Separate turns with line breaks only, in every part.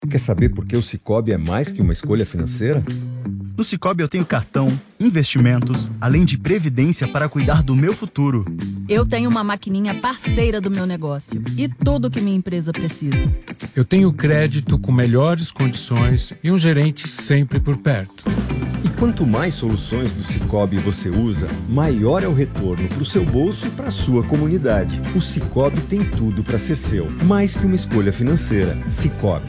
Quer saber por que o Sicoob é mais que uma escolha financeira?
No Sicoob eu tenho cartão, investimentos, além de previdência para cuidar do meu futuro.
Eu tenho uma maquininha parceira do meu negócio e tudo que minha empresa precisa.
Eu tenho crédito com melhores condições e um gerente sempre por perto.
E quanto mais soluções do Sicoob você usa, maior é o retorno para o seu bolso e para a sua comunidade. O Sicoob tem tudo para ser seu, mais que uma escolha financeira. Sicoob.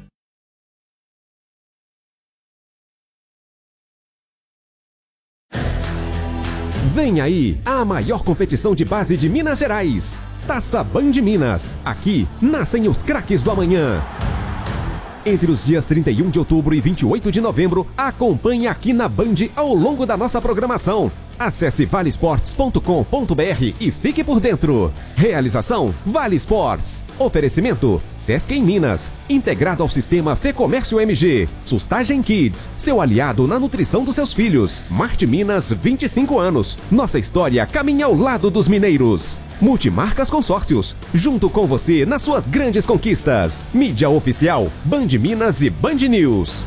Vem aí a maior competição de base de Minas Gerais. Taça Band Minas. Aqui nascem os craques do amanhã. Entre os dias 31 de outubro e 28 de novembro, acompanhe aqui na Band ao longo da nossa programação. Acesse valesports.com.br e fique por dentro. Realização Vale Sports. Oferecimento Sesc em Minas. Integrado ao sistema Fecomércio MG. Sustagem Kids. Seu aliado na nutrição dos seus filhos. Marte Minas, 25 anos. Nossa história caminha ao lado dos mineiros. Multimarcas Consórcios. Junto com você nas suas grandes conquistas. Mídia oficial Band Minas e Band News.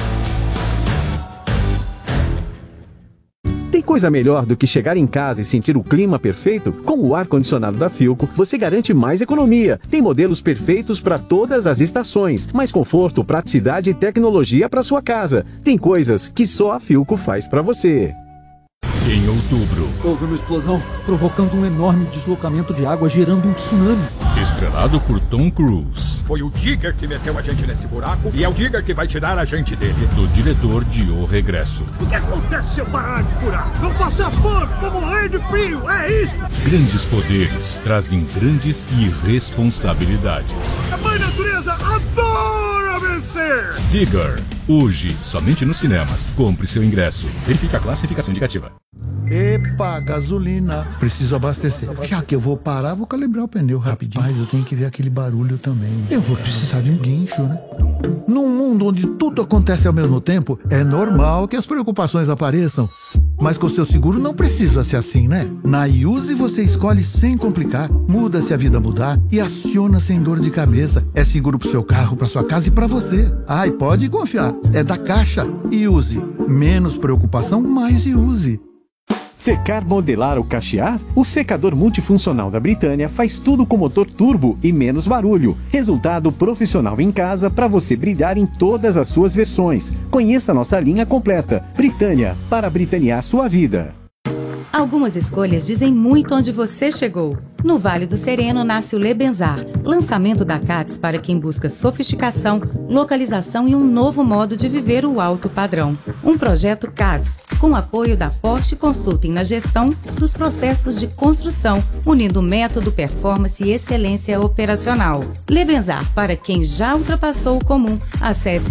Tem coisa melhor do que chegar em casa e sentir o clima perfeito? Com o ar-condicionado da Philco, você garante mais economia. Tem modelos perfeitos para todas as estações. Mais conforto, praticidade e tecnologia para sua casa. Tem coisas que só a Philco faz para você.
Em outubro,
houve uma explosão, provocando um enorme deslocamento de água, gerando um tsunami.
Estrelado por Tom Cruise.
Foi o Digger que meteu a gente nesse buraco e é o Digger que vai tirar a gente dele.
Do diretor de O Regresso.
O que acontece se eu parar de curar? Eu passar fome, vou morrer de frio, é isso!
Grandes poderes trazem grandes responsabilidades.
A mãe natureza adora vencer!
Digger, hoje, somente nos cinemas. Compre seu ingresso. Verifique a classificação indicativa.
Epa, gasolina. Preciso abastecer. Já que eu vou parar, vou calibrar o pneu rapidinho. Mas eu tenho que ver aquele barulho também. Eu vou precisar de um guincho, né? Num mundo onde tudo acontece ao mesmo tempo, é normal que as preocupações apareçam. Mas com seu seguro não precisa ser assim, né? Na Use você escolhe sem complicar, muda se a vida mudar e aciona sem dor de cabeça. É seguro pro seu carro, pra sua casa e pra você. E pode confiar, é da Caixa. Use. Menos preocupação, mais Use.
Secar, modelar ou cachear? O secador multifuncional da Britânia faz tudo com motor turbo e menos barulho. Resultado profissional em casa para você brilhar em todas as suas versões. Conheça nossa linha completa. Britânia, para britanear sua vida.
Algumas escolhas dizem muito onde você chegou. No Vale do Sereno nasce o Lebenzar, lançamento da Katz para quem busca sofisticação, localização e um novo modo de viver o alto padrão. Um projeto Katz, com apoio da Porsche Consulting na gestão dos processos de construção, unindo método, performance e excelência operacional. Lebenzar, para quem já ultrapassou o comum. Acesse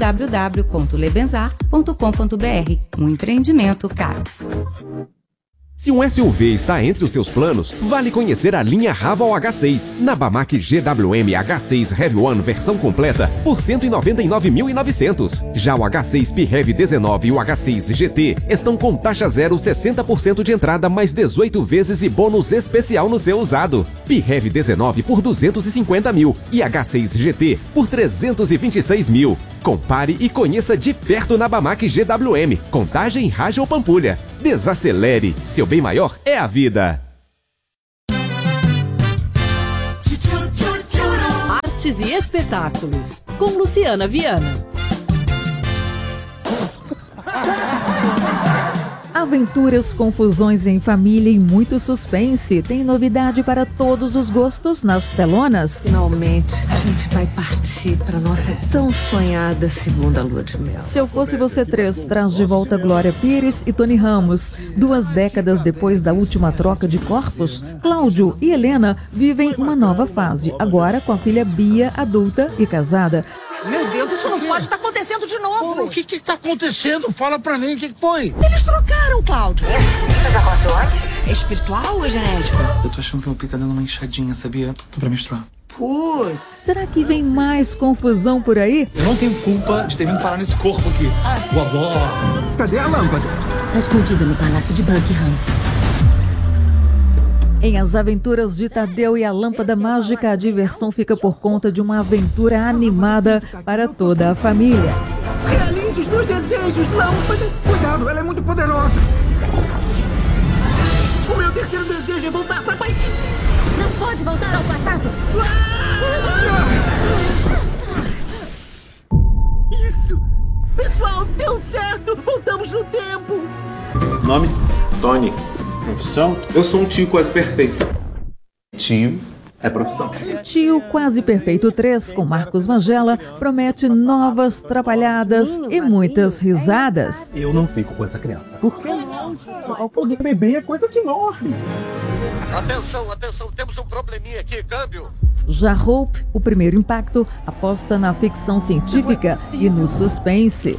www.lebenzar.com.br. Um empreendimento Katz.
Se um SUV está entre os seus planos, vale conhecer a linha Raval H6. Na Bamac GWM H6 Heavy One versão completa por R$ 199.900. Já o H6 PHEV 19 e o H6 GT estão com taxa zero, 60% de entrada mais 18 vezes e bônus especial no seu usado. PHEV 19 por R$ 250 mil e H6 GT por R$ 326 mil. Compare e conheça de perto na Bamac GWM, Contagem, Raja ou Pampulha. Desacelere, seu bem maior é a vida.
Artes e espetáculos, com Luciana Viana.
Aventuras, confusões em família e muito suspense. Tem novidade para todos os gostos nas telonas.
Finalmente, a gente vai partir para nossa tão sonhada segunda lua de mel.
Se Eu Fosse Você 3 traz de volta Glória Pires e Tony Ramos. 2 décadas depois da última troca de corpos, Cláudio e Helena vivem uma nova fase, agora com a filha Bia, adulta e casada.
Meu Deus, isso não pode estar acontecendo de novo.
O que está acontecendo? Fala pra mim, o que foi?
Eles trocaram, Cláudio.
Isso já aconteceu antes?
É espiritual ou é genético?
Eu tô achando que meu peito tá dando uma inchadinha, sabia? Tô pra menstruar.
Putz.
Será que vem mais confusão por aí?
Eu não tenho culpa de ter vindo parar nesse corpo aqui. Guabó.
Cadê a lâmpada?
Tá escondida no palácio de Buckingham.
Em As Aventuras de Tadeu e a Lâmpada Mágica, a diversão fica por conta de uma aventura animada para toda a família.
Realize os meus desejos, lâmpada! Cuidado, ela é muito poderosa! O meu terceiro desejo é voltar para Paris!
Não pode voltar ao passado!
Isso! Pessoal, deu certo! Voltamos no tempo!
Nome? Tony. Profissão? Eu sou um tio quase perfeito. Tio é profissão.
Tio Quase Perfeito 3, com Marcos Magela, promete novas trapalhadas e muitas risadas.
Eu não fico com essa criança. Por que não? Porque bebê é coisa que morre.
Atenção, atenção, temos um probleminha aqui, câmbio.
Já Hope, O Primeiro Impacto, aposta na ficção científica e no suspense.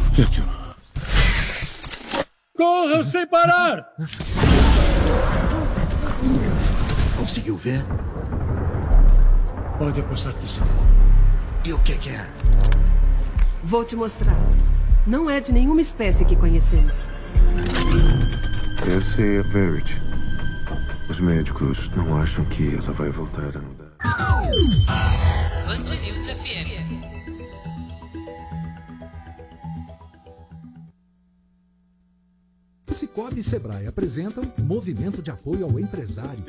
Corram sem parar!
Conseguiu ver?
Pode apostar que sim.
E o que é?
Vou te mostrar. Não é de nenhuma espécie que conhecemos.
Essa é a Verity. Os médicos não acham que ela vai voltar a andar.
Band News FM.
Sicoob e Sebrae apresentam Movimento de Apoio ao Empresário.